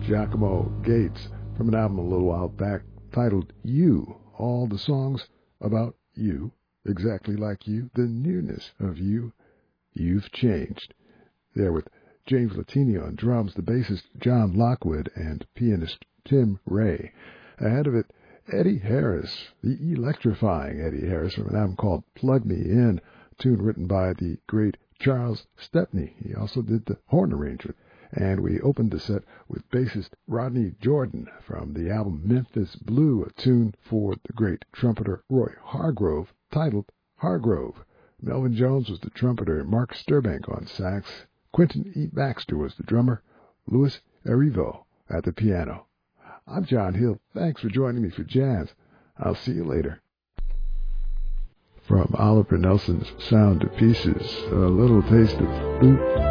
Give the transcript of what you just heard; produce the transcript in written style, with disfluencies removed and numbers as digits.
Giacomo Gates from an album a little while back titled You. All the songs about you, exactly like you, the nearness of you. You've changed. There with James Latini on drums, the bassist John Lockwood, and pianist Tim Ray. Ahead of it, Eddie Harris, the electrifying Eddie Harris from an album called Plug Me In, a tune written by the great Charles Stepney. He also did the horn arrangement. And we opened the set with bassist Rodney Jordan from the album Memphis Blue, a tune for the great trumpeter Roy Hargrove titled Hargrove. Melvin Jones was the trumpeter, Mark Sturbank on sax, Quentin E. Baxter was the drummer, Louis Erivo at the piano. I'm John Hill. Thanks for joining me for Jazz. I'll see you later. From Oliver Nelson's Sound of Pieces, a little taste of flute